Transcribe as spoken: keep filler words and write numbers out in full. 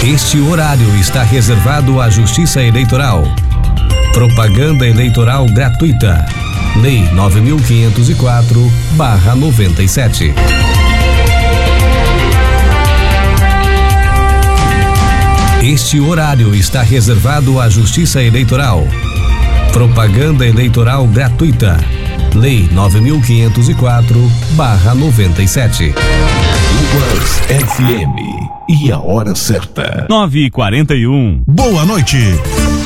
Este horário está reservado à Justiça Eleitoral. Propaganda eleitoral gratuita. Lei nove mil quinhentos e quatro barra noventa e sete. Este horário está reservado à Justiça Eleitoral. Propaganda eleitoral gratuita. Lei nove mil quinhentos e quatro barra noventa e sete. Luvas F M. E a hora certa. nove e quarenta e um. Boa noite.